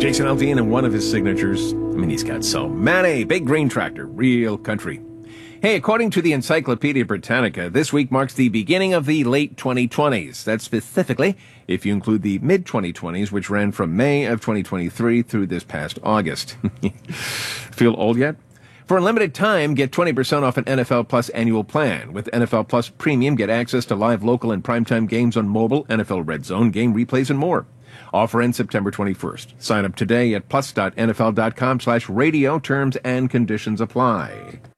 Jason Aldean and one of his signatures. He's got so many. Big green tractor, real country. Hey, according to the Encyclopedia Britannica, this week marks the beginning of the late 2020s. That's specifically if you include the mid-2020s, which ran from May of 2023 through this past August. Feel old yet? For a limited time, get 20% off an NFL Plus annual plan. With NFL Plus Premium, get access to live local and primetime games on mobile, NFL Red Zone, game replays, and more. Offer ends September 21st. Sign up today at plus.nfl.com/radio. Terms and conditions apply.